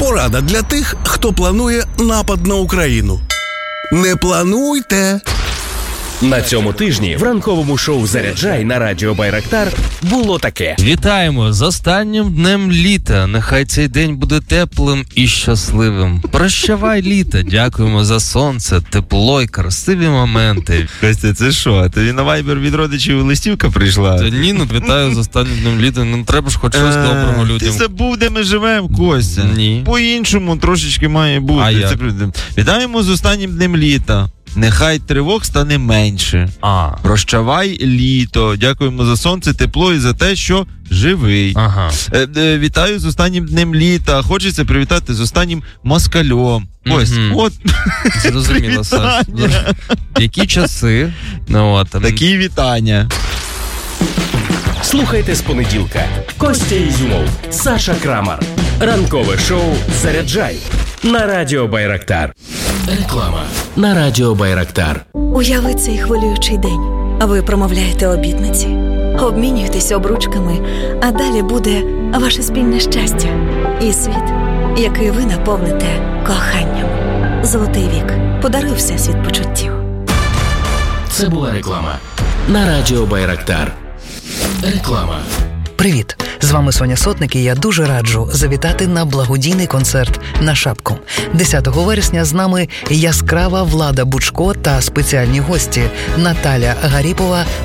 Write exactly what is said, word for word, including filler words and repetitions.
Порада для тих, хто планує напад на Україну. Не плануйте! На цьому тижні в ранковому шоу «Заряджай» на радіо Байрактар було таке. Вітаємо з останнім днем літа. Нехай цей день буде теплим і щасливим. Прощавай літо. Дякуємо за сонце, тепло і красиві моменти. Костя, це що? Тобі на вайбер від родичів листівка прийшла? Та ні, ну вітаю з останнім днем літа. Ну треба ж хоч щось доброго людям. Ти забув, де ми живемо, Костя. Ні. По-іншому трошечки має бути. А як? Це... Вітаємо з останнім днем літа. Нехай тривог стане менше. А. Прощавай літо. Дякуємо за сонце, тепло і за те, що живий. Ага. Е, е, вітаю з останнім днем літа. Хочеться привітати з останнім москальом. Ось, Мгм. от. Зрозуміло, Саш. Привітання. Які часи? Ну, от, там... Такі вітання. Слухайте з понеділка. Костя Ізюмов, Саша Крамар. Ранкове шоу «Заряджай» на радіо Байрактар. Реклама на радіо Байрактар. Уяви цей хвилюючий день. Ви промовляєте обітниці, обмінюєтеся обручками, а далі буде ваше спільне щастя і світ, який ви наповните коханням. Золотий вік. Подаруй всесвіт почуттів. Це була реклама на радіо Байрактар. Реклама. Привіт! З вами Соня Сотник, і я дуже раджу завітати на благодійний концерт на Шапку. десятого вересня з нами яскрава Влада Бучко та спеціальні гості Наталя Гаріпова